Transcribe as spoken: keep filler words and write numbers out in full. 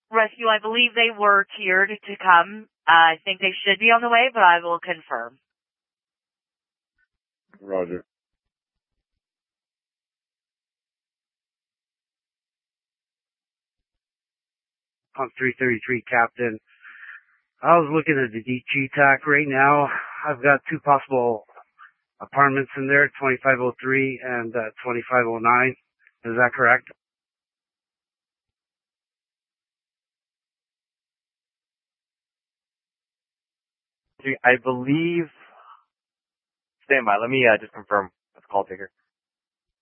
Rescue, I believe they were tiered to come. Uh, I think they should be on the way, but I will confirm. Roger. Pump three thirty-three, Captain. I was looking at the D G TAC right now. I've got two possible apartments in there, twenty-five oh three and uh, twenty-five oh nine. Is that correct? I believe. Stand by. Let me uh, just confirm with the call taker.